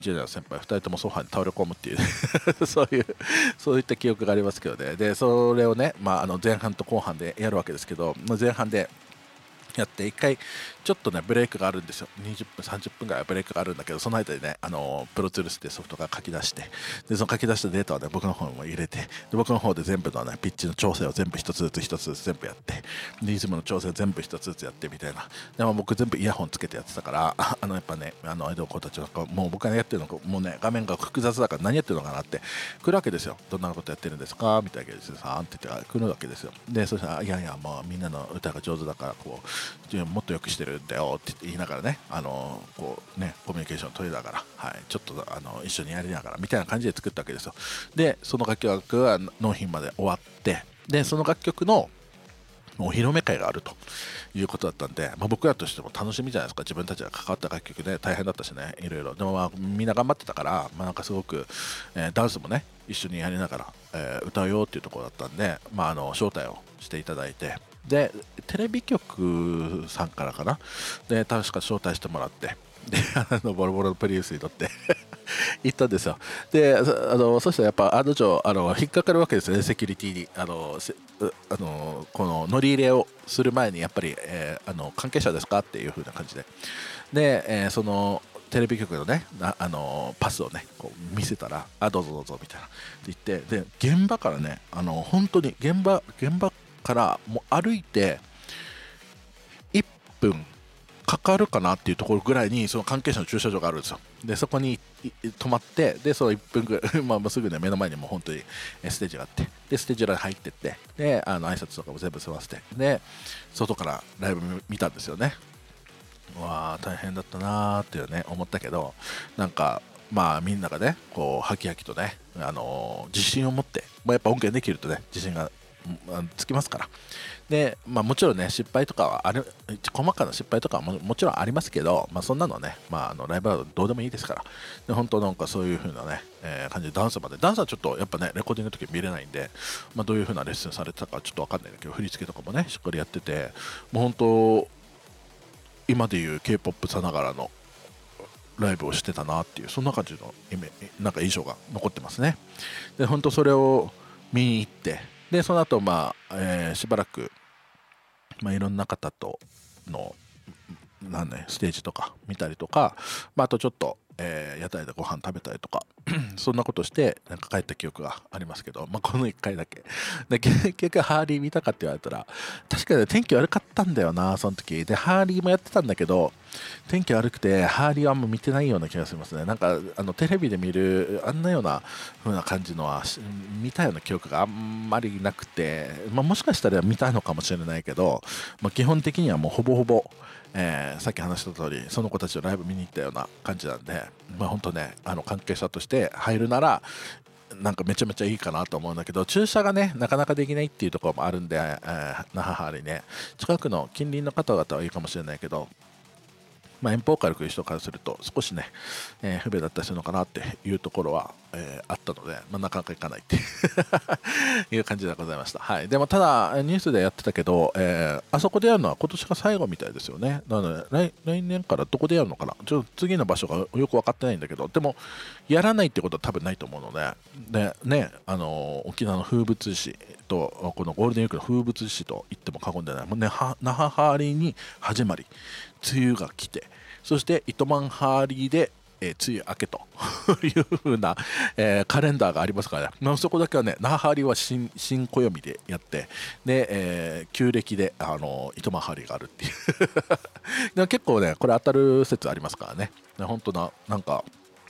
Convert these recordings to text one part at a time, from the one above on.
ジュニアの先輩2人ともソファに倒れ込むっていうそういった記憶がありますけどね。でそれをね、前半と後半でやるわけですけど、前半でやって1回ちょっとねブレイクがあるんですよ。20分30分ぐらいブレイクがあるんだけど、その間にねプロツールスってソフトが書き出して、でその書き出したデータをね僕の方にも入れて、で僕の方で全部のねピッチの調整を全部一つずつ全部やって、リズムの調整を全部一つずつやってみたいな。でも僕全部イヤホンつけてやってたからやっぱねアイドルの子たちなんかもう僕がやってるのかもうね画面が複雑だから何やってるのかなって来るわけですよ。どんなことやってるんですかみたいな感じでさーんって言って来るわけですよ。でそしたらいやいやもうみんなの歌が上手だからこうもっとよくしてるんだよって言いながらね、こうねコミュニケーションを取りながら、はい、ちょっと一緒にやりながらみたいな感じで作ったわけですよ。でその楽曲が納品まで終わって、でその楽曲のお披露目会があるということだったんで、僕らとしても楽しみじゃないですか。自分たちが関わった楽曲で大変だったしね、いろいろでもみんな頑張ってたから、なんかすごく、ダンスもね一緒にやりながら、歌うよっていうところだったんで、招待をしていただいて、でテレビ局さんからかなで確か招待してもらって、でボロボロのプリウスに乗って行ったんですよ。でそしたらやっぱ案の定引っかかるわけですね、セキュリティに。この乗り入れをする前にやっぱり、関係者ですかっていう風な感じで、で、そのテレビ局のねパスをねこう見せたら、どうぞどうぞみたいなって言って、で現場からね本当に現場からもう歩いて1分かかるかなっていうところぐらいにその関係者の駐車場があるんですよ。でそこに止まって、でその1分ぐらいすぐね目の前にも本当にステージがあって、でステージ裏に入ってって、で挨拶とかも全部済ませて、で外からライブ見たんですよね。わー大変だったなーっていうね思ったけど、なんかみんながねこうハキハキとね、自信を持って、やっぱ音源できるとね自信がつきますから。で、もちろんね失敗とかは細かな失敗とかはもちろんありますけど、そんなのね、ライブはどうでもいいですから。で本当なんかそういう風なね、感じでダンスはちょっとやっぱねレコーディングの時見れないんで、どういう風なレッスンされてたかちょっと分かんないんだけど、振り付けとかもねしっかりやってて、もう本当今でいう K-POP さながらのライブをしてたなっていう、そんな感じのなんか印象が残ってますね。で本当それを見に行って、でその後しばらく、いろんな方とのステージとか見たりとか、あとちょっと、屋台でご飯食べたりとかそんなことしてなんか帰った記憶がありますけど、この1回だけで結局ハーリー見たかって言われたら、確かに天気悪かったんだよなその時で。ハーリーもやってたんだけど天気悪くてハーリーはあんま見てないような気がしますね。なんかテレビで見るあんなような風な感じのは見たような記憶があんまりなくて、もしかしたら見たのかもしれないけど、基本的にはもうほぼほぼさっき話した通りその子たちのライブ見に行ったような感じなんで、本当ね関係者として入るならなんかめちゃめちゃいいかなと思うんだけど、駐車がねなかなかできないっていうところもあるんで、那覇ハリね近くの近隣の方々はいいかもしれないけど、遠方から来る人からすると少しね、不便だったりするのかなっていうところは、あったので、なかなか行かないっていう感じでございました。はい、でもただニュースでやってたけど、あそこでやるのは今年が最後みたいですよね。なので来年からどこでやるのかな、次の場所がよく分かってないんだけど、でもやらないってことは多分ないと思うので、ね、沖縄の風物詩とこのゴールデンウィークの風物詩と言っても過言ではない、もうね、那覇ハーリーに始まり梅雨が来て、そして糸満ハーリーで、梅雨明けという風な、カレンダーがありますからね、そこだけはね那覇ハーリーは新暦でやって、で、旧暦で糸満ハーリーがあるっていうで結構ねこれ当たる説ありますからね。本当なんか、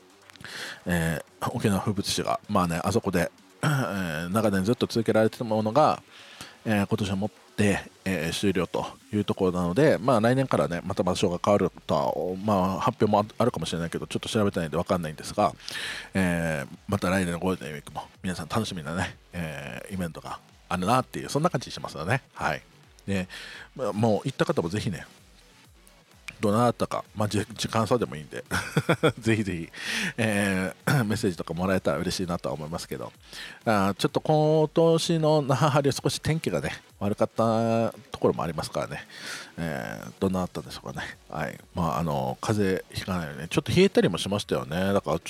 沖縄風物詩があそこで長年ずっと続けられてたものが、今年をもって、終了というところなので、来年からねまた場所が変わるとは、発表もあるかもしれないけどちょっと調べてないんで分かんないんですが、また来年のゴールデンウィークも皆さん楽しみなね、イベントがあるなっていうそんな感じしますよね。はい。でもう行った方もぜひねどなだったか、時間差でもいいんでぜひぜひ、メッセージとかもらえたら嬉しいなとは思いますけど、ちょっと今年の那覇は少し天気がね悪かったところもありますからね、どんなだったんでしょうかね。はい、風邪ひかないようにね、ちょっと冷えたりもしましたよね。だから